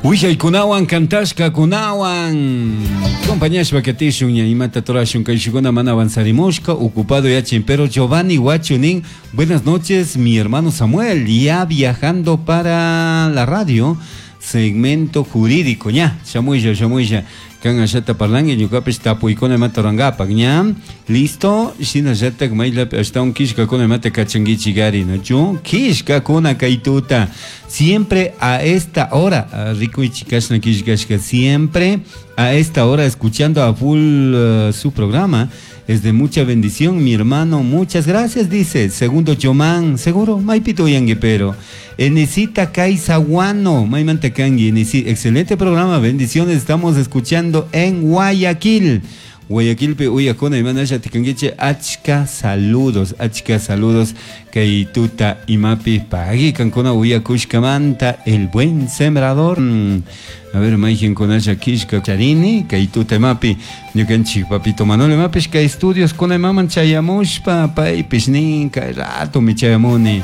Wishay kunawan kantashka kunawan compañashpa katishun ya imata torashun kaishugona mana avanzarimushka ocupado yachin pero Giovanni Huachunin. Buenas noches mi hermano Samuel, ya viajando para la radio segmento jurídico ya shamuya kan ashata parlangue yukapish tapuykuna mata rangapak ña listo shina jata kmayla hasta un kishka kuna mata kachangichi gari no chu kishka kuna kaituta siempre a esta hora rico y chikashna kishkashka siempre a esta hora escuchando a full su programa. Es de mucha bendición, mi hermano. Muchas gracias, dice. Segundo Chomán, seguro, Maipito Yangue, pero Enesita Caizaguano, Maimantacangi, excelente programa, bendiciones. Estamos escuchando en Guayaquil. Guayaquil, Uyacona, y Manasha Ticangueche, achka saludos, Kaituta Imapi, Pagi, Cancona, Uyakushkamanta, el buen sembrador. A ver, Maijen con Asha Kishka Charini, Kaituta Imapi, Yukanchi, Papito Manole Mapis, que estudios con Maman Chayamushpa, Pai, Pishnin, Kairato, Michayamoni.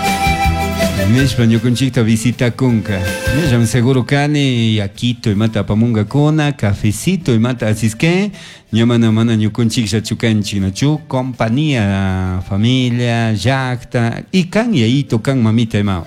Yo con chita visita Kunka. Ya me seguro cane y Aquito y mata pamunga cona, cafecito y mata así es que mana yo con chica chucanchi no chu compañía familia jacta y can y ahí tocan mamita y mao.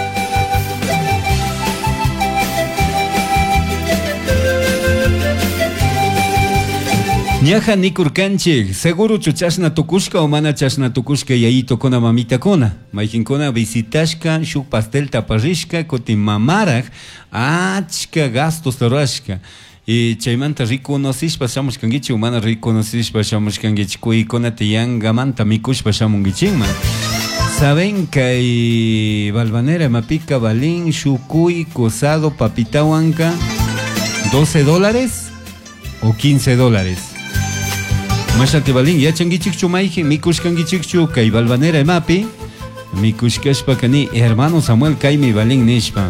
Ñaja nikurkanchik, seguro chuchashna tukushka o mana chashna tukushka yayito kona mamita kona. Maijinkona visitashka, shuk pastel taparishka, kotin mamaraj, achka gastos torashka. Y chaymanta riconocishpa shamush kangichi, humana riconocishpa shamush kangichi, kuy kona tiyanga manta mikushpa shamungichingma. Saben que Valvanera mapica balín, shukuy, cosado, papitahuanca, $12 o $15. Mashate balin ya changichikchu maiji mikushkangichikchu kay Valvanera emapi mikushkashpa kani hermano Samuel kaimi balin nishpa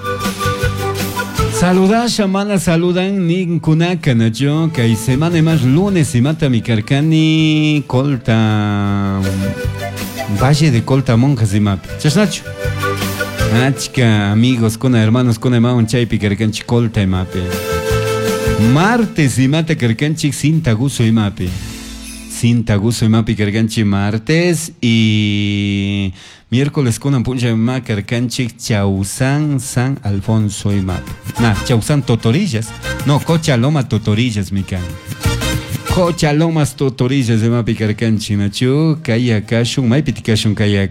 saludasha mana saludan ninkunaka nacho kay semana más lunes y mata mi carcani colta Valle de Colta Monjas y mapi chasnacho achka amigos con hermanos con emaun chaypi carcanchi colta y mapi martes y mata carcanchi sinta guso y mapi Sinta gusto y mapi carganchi martes y miércoles con ampuncha ma carganchi Chausán San Alfonso y mapi. Chausán Totorillas. No, Cochaloma Totorillas mi can. Cochalomas Totorillas de mapi carganchi nachu kaya kashun maipi tikashun kaya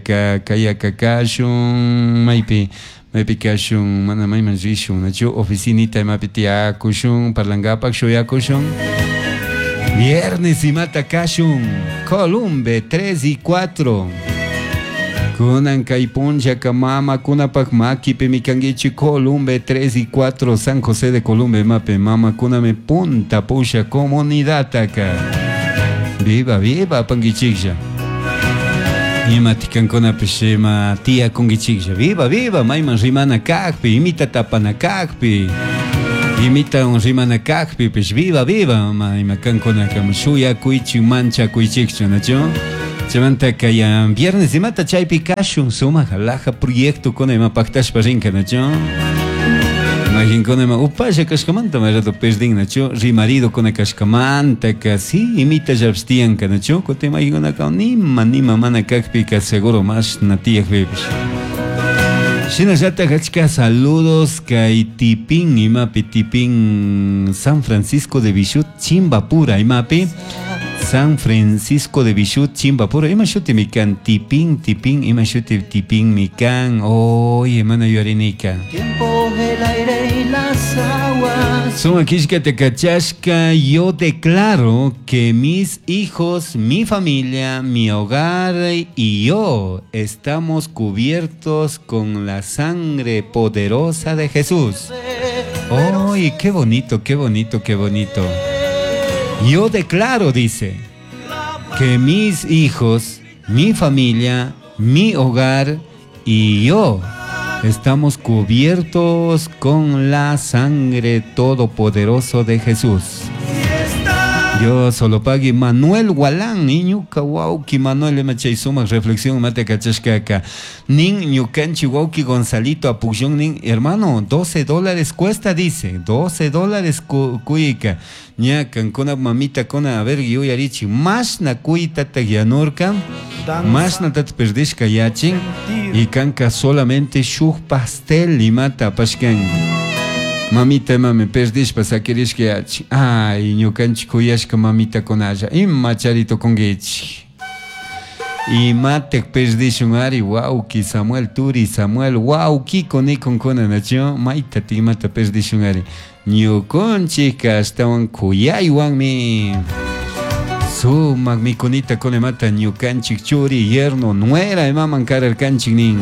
kashun maipi kashun mana mai manjishun nachu oficinita mapi tiakushun parlangapak shoyakushun. Viernes y mata Kashun, Columbe 3 y 4. Kunan Kaipunja Kamama, Kunapak Maki, Pemikangichi, Columbe 3 y 4, San José de Columbe, Mape, Mama, Kuname Punta, Pusha, Comunidad acá. Viva, viva, Pangichiksha. Imatikan Konapeshema, tía Kongichiksha. Viva, viva, Maiman Rimana Kakpi, imita Tapana Kakpi. Imita un rimana kakpi, pues viva, ma imakan kona kam shuya kuichi mancha kuichikcho, ¿no? Chamanta kaya viernes y mata chaypi kashun suma jalaja proyecto con ema pactash parinka, ¿no? Imagin con ema upaya kashkamanta marato pesding, ¿no? Rimarido con kashkamanta casi imita jabstian, ¿no? Kote imagin con acá nima mana kakpi ka seguro más natiak bebes. Shinajata Hachka, saludos Kai Tipín Imapi Tipín San Francisco de Bichut Chimbapura Imapi San Francisco de Bichut Chimbapura Imashute Mikan Tipín Imashute Tipín Mikan oye mana yorinika el aire y las aguas son aquí que te cachasca. Yo declaro que mis hijos, mi familia, mi hogar y yo estamos cubiertos con la sangre poderosa de Jesús. ¡Ay, qué bonito, qué bonito, qué bonito! Yo declaro, dice, que mis hijos, mi familia, mi hogar y yo estamos cubiertos con la sangre todopoderosa de Jesús. Yo solo pague Manuel Gualán, niño Kawauki Manuel Machay Suma, reflexión mate cachascaca. Niño Canchi Wauki Gonzalito Apuchón, nin hermano, $12 cuesta, dice, $12 cuica. Ña cancona mamita cona, a ver, yo yarichi, más na cuita tagianurca, más na tat perdishka yachin, y canca solamente shuk pastel y mata pashkan. Mamita mame perdish pasakirish que hachi. Ay, ñukanchi kuyashka mamita con aya. Y macharito con gechi. Y mate perdish un ari, wow, ki Samuel Turi, Samuel, wow, ki con nacho, maita ti mata perdish un ari. Ñukonchi ka estaban kuyaywan mi. Su magmiconita con mata ñukanchi churi, yerno, nuera, maman karar kanchi nin.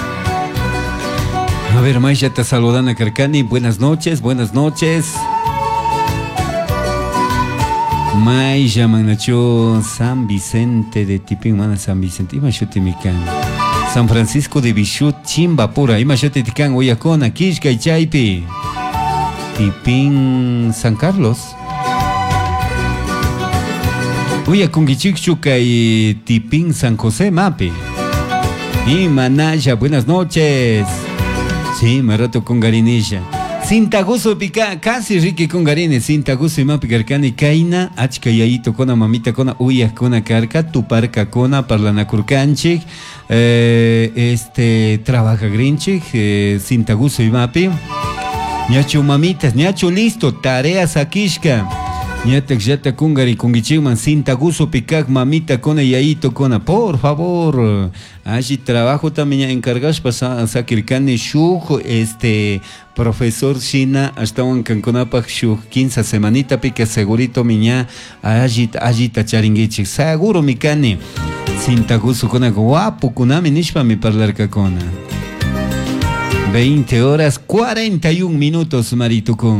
A ver, Maisha te saludan a Carcani. Buenas noches, buenas noches. Maisha Manacho, San Vicente de Tipín, mana San Vicente. Imashute Mikan. San Francisco de Bichut, Chimbapura. Imashute Tikan, Oyacona, Kishka y Chaipi. Tipín, San Carlos. Oyacon Gichikchuca y Tipín, San José, Mape. Y Manaya, buenas noches. Sí, me rato con Garinilla. Sintaguso pica, casi rique con Garine. Sintaguso y mapi carcani kaina, achka yaito con mamita con uyas con carca, tu parca con parlana curcanchik, trabaja grinchik, sintaguso y mapi. Ñacho mamitas, ñacho listo, tareas akishka. Ñatek yata kungari kungichiman sintaguso picac mamita con yaito con por favor. Allí trabajo también encargas para sakirkani shuk profesor China hasta un canconapak shuk 15 semanita pica segurito miña allí tacharingichi seguro mi cani sintaguso con guapo kunami nishpa mi parlar kakona 20 horas 41 minutos maritukum.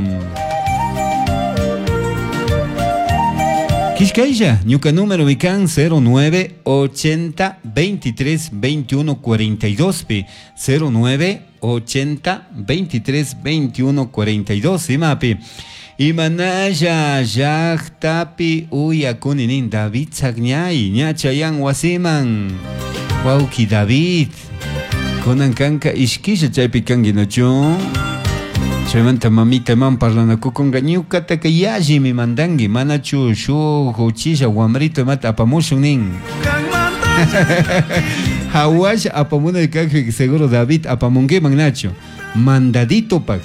Quiscaya, ñuca número Mican 0980 23 21 42 0980 23 21 42 imapi. Imanaya Yaktapi Uyakuninin David Sagñay Ñachayan Wasiman Wauki David Konan Kanka Ishkisha Chaypi Kanginacho. Chemanta mamita man parlana kukonga ñuka taka yaji mi mandangi manachu shu huchisha wamrito mata apamushun nin. Hawash apamuna de caje seguro David apamungue magnacho. Mandadito pak.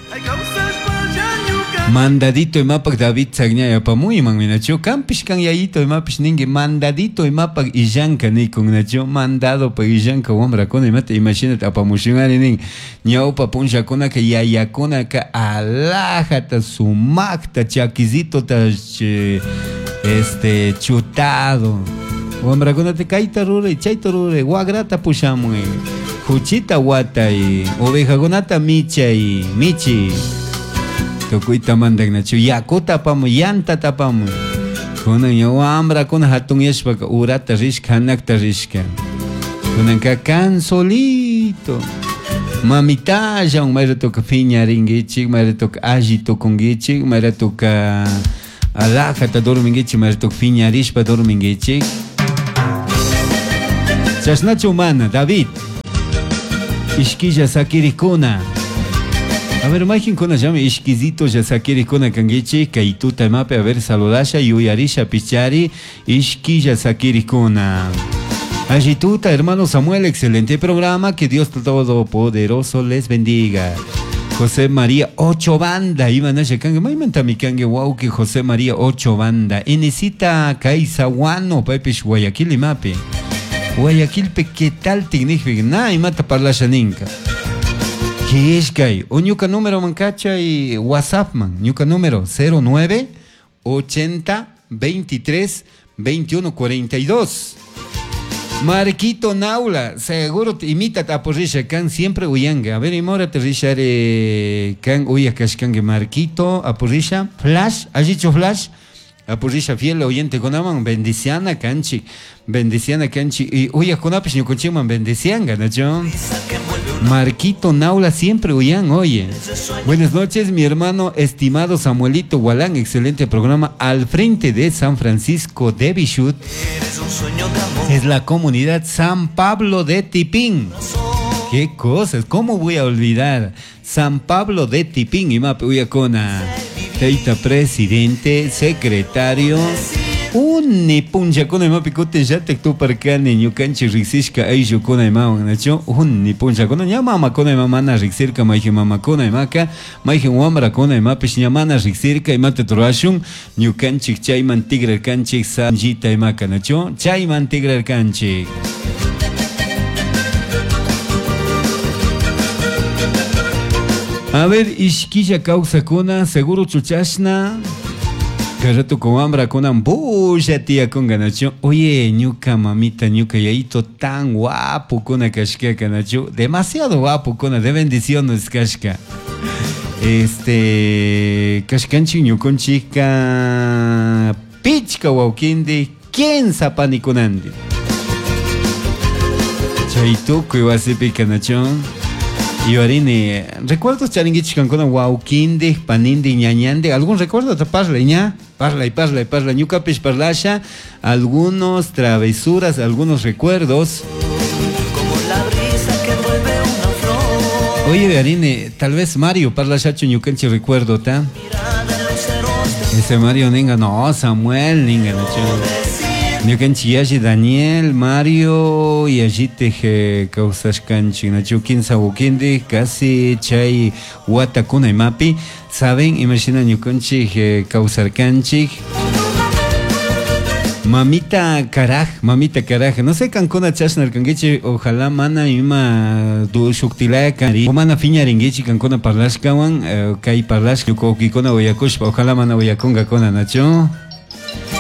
Mandadito y mapak David sagñaya apamuy man minacho. Campish kan yayito y mapish ningi mandadito y mapak illanka ni con nacho. Mandado pa illanka wambra con y mata imagínate apamushungani nin. Ñaupa puncha kona que yayakona que alájata su macta chaquisito ta chutado. Wambra kona te kaita rure chaita rure guagrata pushamo juchita wata y oveja gonata micha y michi. Tokuita mandak nacho yakota pamu yanta tapamu. Kona ñawambra kona hatun yashpaka urata rishka hanakta rishka. Kona kakan solito. Mamita ya un maire toca fiña ringichi, maire toca agito con gichi, maire toca alajata dormingichi, maire toca fiña rishpa dormingichi. Chasnacho humana, David. Ishkilla sakirikuna. A ver, imagín con llame exquisito ya sakiri con kangichi, kaituta mape, a ver, saludasha, yuyarisha, pichari, ishquilla sakiri kuna. Agituta, hermano Samuel, excelente programa, que Dios Todopoderoso les bendiga. José María Ocho Banda, iban a checar, maimanta mi kange, wow, que José María Ocho Banda, Enesita Caizahuano, Pepe Guayaquil y mape. Guayaquil pequetal tignific, na, y mata parla shaninka. ¿Qué es que o ñuca número mancacha y WhatsApp man? Ñuca número 09 80 23 21 42. Marquito Naula, seguro te imita a porrisha can siempre uyanga. A ver, imora te rishare can uya kashkange Marquito a porrisha flash, has dicho flash. A porrisha fiel oyente con aman bendiciana canchi y uya con apes ñuconchiman bendicianga, ¿no? Marquito Naula siempre huyan, oye. Buenas noches, mi hermano estimado Samuelito Gualán, excelente programa al frente de San Francisco de Bichut. Es la comunidad San Pablo de Tipín. Qué cosas, ¿cómo voy a olvidar? San Pablo de Tipín, y Mapuyacona, Teita presidente, secretario. Unni punja con ema picote ya te tu parcane ñukanchi rixishka ayllu con ema nacho unni punja con ya mama con ema mana rixirka maije mama con ema ka maije wambra con ema pish mana rixirka imate torashun ñukanchi chayman tigrer kanchi sanjita ema ka nacho chayman tigrer kanchi. A ver, ishkilla causa kuna seguro chuchashna. Carrato con hambre con ambulla tía con ganacho. Oye, ñuca mamita, ñuca yaito tan guapo con la casca ganacho. Demasiado guapo con la de bendiciones casca. Cascanchi ñucon chica pichca guauquinde. ¿Quién zapani con andi? Chaito que va a ser picanachón. Y orine, ¿recuerdos charinguichis con guauquinde, paninde, ñañande? ¿Algún recuerdo te parla, ña? Parla, ñucapish parlasha, algunos travesuras, algunos recuerdos. Como la brisa que vuelve una flor. Oye, orine, tal vez Mario parla chacho ñucanchi recuerdo, ¿ta? Ese Mario ninga, no, Samuel ninga, no chacho. Ñukanchi yashi Daniel, Mario y allí te causascanchi, nacho quinza bukindi, casi chay watakuna y mapi, saben, imagina ñukanchi causarcanchi. Mamita caraj, no sé cancona chasnar canguechi, ojalá mana ima du shuktilaya cari, o mana fiña ringuechi cancona parlashkawan, kai parlash, yuko kikona oyakushpa, ojalá mana oyakonga kona nacho.